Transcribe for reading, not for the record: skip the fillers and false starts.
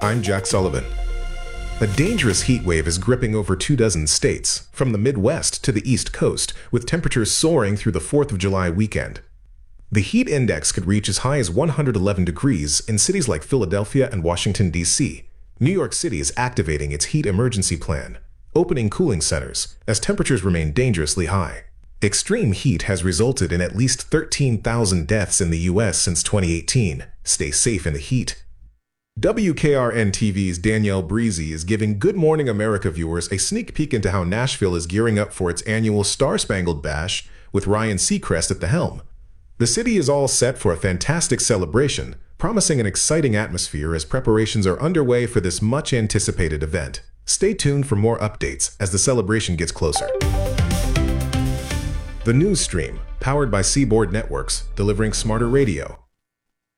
I'm Jack Sullivan. A dangerous heat wave is gripping over 24 states, from the Midwest to the East Coast, with temperatures soaring through the 4th of July weekend. The heat index could reach as high as 111 degrees in cities like Philadelphia and Washington, D.C. New York City is activating its heat emergency plan, opening cooling centers, as temperatures remain dangerously high. Extreme heat has resulted in at least 13,000 deaths in the U.S. since 2018. Stay safe in the heat. WKRN-TV's Danielle Breezy is giving Good Morning America viewers a sneak peek into how Nashville is gearing up for its annual Star-Spangled Bash with Ryan Seacrest at the helm. The city is all set for a fantastic celebration, promising an exciting atmosphere as preparations are underway for this much-anticipated event. Stay tuned for more updates as the celebration gets closer. The News Stream, powered by Seaboard Networks, delivering smarter radio.